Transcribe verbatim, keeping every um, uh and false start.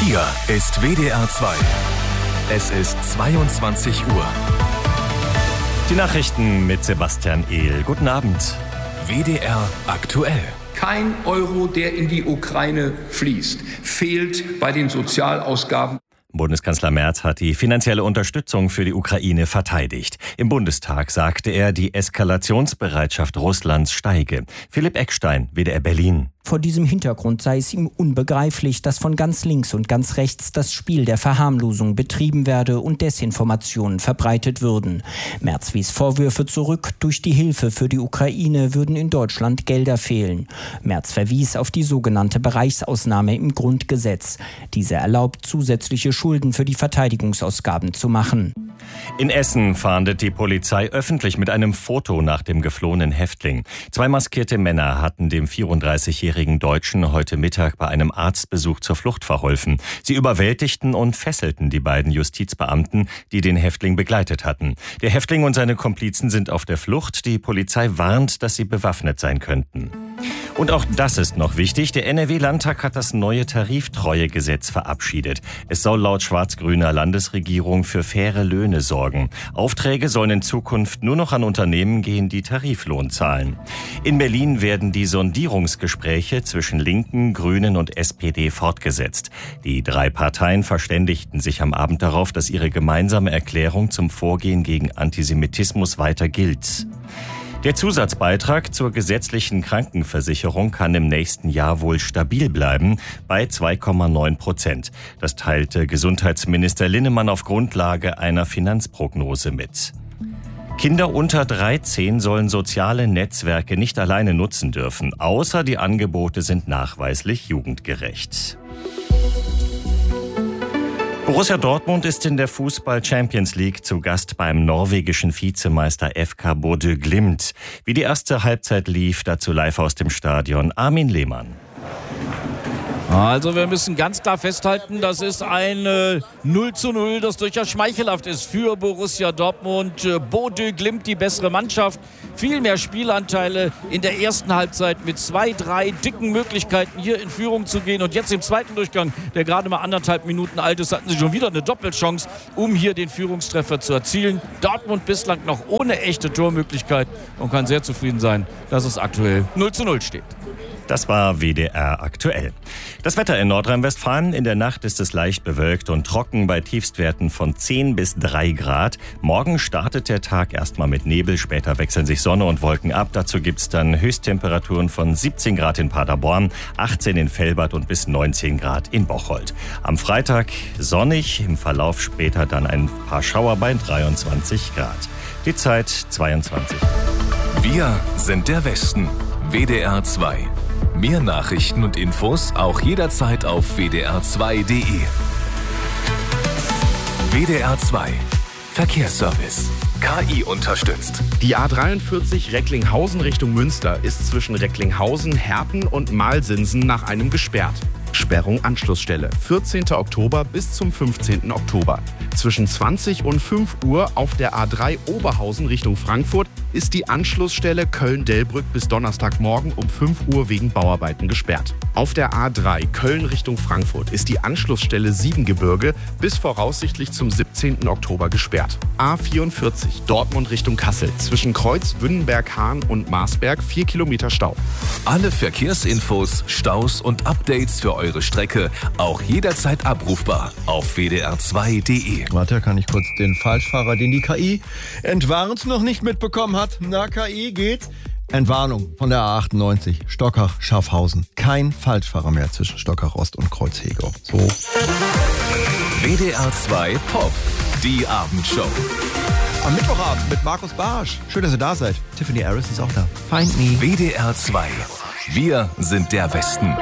Hier ist W D R zwei. Es ist zweiundzwanzig Uhr. Die Nachrichten mit Sebastian Ehl. Guten Abend. W D R aktuell. Kein Euro, der in die Ukraine fließt, fehlt bei den Sozialausgaben. Bundeskanzler Merz hat die finanzielle Unterstützung für die Ukraine verteidigt. Im Bundestag sagte er, die Eskalationsbereitschaft Russlands steige. Philipp Eckstein, W D R Berlin. Vor diesem Hintergrund sei es ihm unbegreiflich, dass von ganz links und ganz rechts das Spiel der Verharmlosung betrieben werde und Desinformationen verbreitet würden. Merz wies Vorwürfe zurück, durch die Hilfe für die Ukraine würden in Deutschland Gelder fehlen. Merz verwies auf die sogenannte Bereichsausnahme im Grundgesetz. Diese erlaubt, zusätzliche Schulden für die Verteidigungsausgaben zu machen. In Essen fahndet die Polizei öffentlich mit einem Foto nach dem geflohenen Häftling. Zwei maskierte Männer hatten dem vierunddreißigjährigen Deutschen heute Mittag bei einem Arztbesuch zur Flucht verholfen. Sie überwältigten und fesselten die beiden Justizbeamten, die den Häftling begleitet hatten. Der Häftling und seine Komplizen sind auf der Flucht. Die Polizei warnt, dass sie bewaffnet sein könnten. Und auch das ist noch wichtig. Der N R W-Landtag hat das neue Tariftreuegesetz verabschiedet. Es soll laut schwarz-grüner Landesregierung für faire Löhne sorgen. Aufträge sollen in Zukunft nur noch an Unternehmen gehen, die Tariflohn zahlen. In Berlin werden die Sondierungsgespräche zwischen Linken, Grünen und S P D fortgesetzt. Die drei Parteien verständigten sich am Abend darauf, dass ihre gemeinsame Erklärung zum Vorgehen gegen Antisemitismus weiter gilt. Der Zusatzbeitrag zur gesetzlichen Krankenversicherung kann im nächsten Jahr wohl stabil bleiben, bei zwei Komma neun Prozent. Das teilte Gesundheitsminister Linnemann auf Grundlage einer Finanzprognose mit. Kinder unter dreizehn sollen soziale Netzwerke nicht alleine nutzen dürfen, außer die Angebote sind nachweislich jugendgerecht. Borussia Dortmund ist in der Fußball-Champions League zu Gast beim norwegischen Vizemeister F K Bodø Glimt. Wie die erste Halbzeit lief, dazu live aus dem Stadion Armin Lehmann. Also wir müssen ganz klar festhalten, das ist ein äh, null zu null, das durchaus schmeichelhaft ist für Borussia Dortmund. Äh, Bodø Glimt die bessere Mannschaft, viel mehr Spielanteile in der ersten Halbzeit mit zwei, drei dicken Möglichkeiten hier in Führung zu gehen. Und jetzt im zweiten Durchgang, der gerade mal anderthalb Minuten alt ist, hatten sie schon wieder eine Doppelchance, um hier den Führungstreffer zu erzielen. Dortmund bislang noch ohne echte Tormöglichkeit und kann sehr zufrieden sein, dass es aktuell null zu null steht. Das war W D R aktuell. Das Wetter in Nordrhein-Westfalen. In der Nacht ist es leicht bewölkt und trocken bei Tiefstwerten von zehn bis drei Grad. Morgen startet der Tag erstmal mit Nebel, später wechseln sich Sonne und Wolken ab. Dazu gibt's dann Höchsttemperaturen von siebzehn Grad in Paderborn, achtzehn in Velbert und bis neunzehn Grad in Bocholt. Am Freitag sonnig, im Verlauf später dann ein paar Schauer bei dreiundzwanzig Grad. Die Zeit zweiundzwanzig. Wir sind der Westen. W D R zwei. Mehr Nachrichten und Infos auch jederzeit auf w d r zwei punkt d e. W D R zwei. Verkehrsservice. K I unterstützt. Die A dreiundvierzig Recklinghausen Richtung Münster ist zwischen Recklinghausen, Herten und Malsinsen nach einem gesperrt. Sperrung Anschlussstelle. vierzehnten Oktober bis zum fünfzehnten Oktober. Zwischen zwanzig und fünf Uhr auf der A drei Oberhausen Richtung Frankfurt ist die Anschlussstelle Köln-Delbrück bis Donnerstagmorgen um fünf Uhr wegen Bauarbeiten gesperrt. Auf der A drei Köln Richtung Frankfurt ist die Anschlussstelle Siebengebirge bis voraussichtlich zum siebzehnten Oktober gesperrt. A vierundvierzig Dortmund Richtung Kassel zwischen Kreuz, Wünnenberg-Hahn und Marsberg vier Kilometer Stau. Alle Verkehrsinfos, Staus und Updates für eure Strecke auch jederzeit abrufbar auf w d r zwei punkt d e. Warte, kann ich kurz den Falschfahrer, den die K I entwarnt, noch nicht mitbekommen hat. Na, K I geht. Entwarnung von der A achtundneunzig, Stockach-Schaffhausen. Kein Falschfahrer mehr zwischen Stockach-Ost und Kreuzhegau. So. W D R zwei Pop, die Abendshow. Am Mittwochabend mit Markus Barsch. Schön, dass ihr da seid. Tiffany Harris ist auch da. Find me. W D R zwei. Wir sind der Westen.